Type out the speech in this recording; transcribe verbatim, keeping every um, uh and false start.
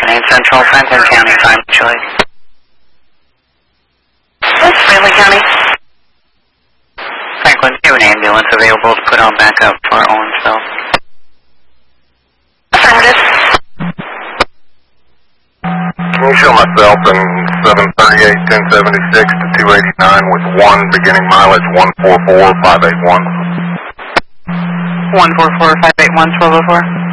seven eight Central, Franklin County, time choice. That's Franklin County. Franklin, do you have an ambulance available to put on backup for Owensville? Affirmative. Can you show myself in seven thirty-eight, ten seventy-six to two eighty-nine with one beginning mileage one four four five eight one? one four four five eight one, twelve oh four.